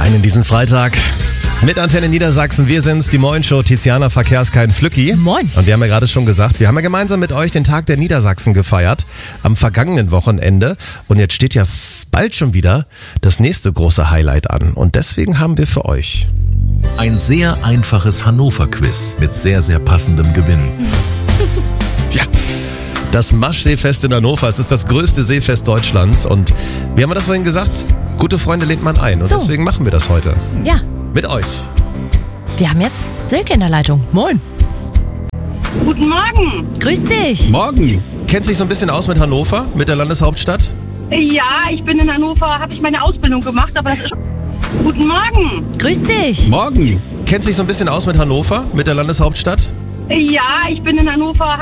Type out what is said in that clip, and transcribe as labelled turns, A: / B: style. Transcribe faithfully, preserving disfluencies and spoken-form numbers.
A: rein in diesen Freitag. Mit Antenne Niedersachsen, wir sind's, die Moin-Show, Tiziana Verkehrskein Flücki.
B: Moin.
A: Und wir haben ja gerade schon gesagt, wir haben ja gemeinsam mit euch den Tag der Niedersachsen gefeiert, am vergangenen Wochenende. Und jetzt steht ja bald schon wieder das nächste große Highlight an. Und deswegen haben wir für euch
C: ein sehr einfaches Hannover-Quiz mit sehr, sehr passendem Gewinn.
A: ja, das Maschseefest in Hannover. Es ist das größte Seefest Deutschlands. Und wie haben wir das vorhin gesagt? Gute Freunde lehnt man ein. Und
B: So.
A: deswegen machen wir das heute.
B: Ja,
A: Mit euch.
B: wir haben jetzt Silke in der Leitung. Moin.
D: Guten Morgen.
B: Grüß dich.
A: Morgen. Kennt sich so ein bisschen aus mit Hannover, mit der Landeshauptstadt?
D: Ja, ich bin in Hannover, habe ich meine Ausbildung gemacht, aber das ist... Guten Morgen.
B: Grüß dich.
A: Morgen. Kennt sich so ein bisschen aus mit Hannover, mit der Landeshauptstadt?
D: Ja, ich bin in Hannover,